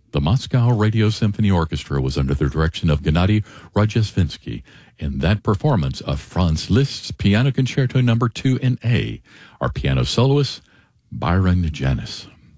The Moscow Radio Symphony Orchestra was under the direction of Gennady Rojesvinsky in that performance of Franz Liszt's Piano Concerto No. 2 in A. Our piano soloist, Byron Janis.